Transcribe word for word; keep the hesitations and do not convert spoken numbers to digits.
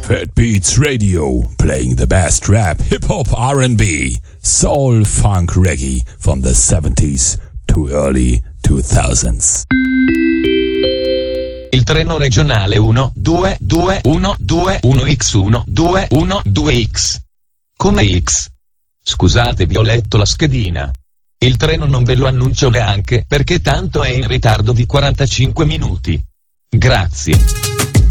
Fat Beats Radio, playing the best rap, hip-hop, R and B, soul, funk, reggae from the seventies to early two thousands. Il treno regionale uno due due uno due uno X uno due uno due X. Come X? Scusate, vi ho letto la schedina. Il treno non ve lo annuncio neanche perché tanto è in ritardo di quarantacinque minuti. Grazie.